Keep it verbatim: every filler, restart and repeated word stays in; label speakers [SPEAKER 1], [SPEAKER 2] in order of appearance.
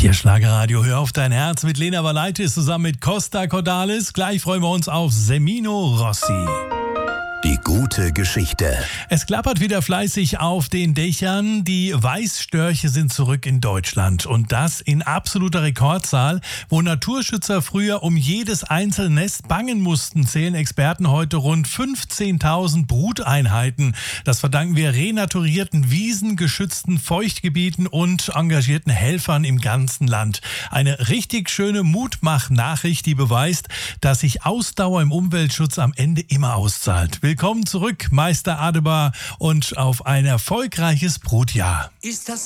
[SPEAKER 1] Hier Schlagerradio, hör auf dein Herz mit Lena Valaitis zusammen mit Costa Cordalis. Gleich freuen wir uns auf Semino Rossi.
[SPEAKER 2] Die gute Geschichte.
[SPEAKER 1] Es klappert wieder fleißig auf den Dächern. Die Weißstörche sind zurück in Deutschland. Und das in absoluter Rekordzahl. Wo Naturschützer früher um jedes einzelne Nest bangen mussten, zählen Experten heute rund fünfzehntausend Bruteinheiten. Das verdanken wir renaturierten Wiesen, geschützten Feuchtgebieten und engagierten Helfern im ganzen Land. Eine richtig schöne Mutmach-Nachricht, die beweist, dass sich Ausdauer im Umweltschutz am Ende immer auszahlt. Willkommen zurück, Meister Adebar, und auf ein erfolgreiches Brutjahr.
[SPEAKER 3] Ist das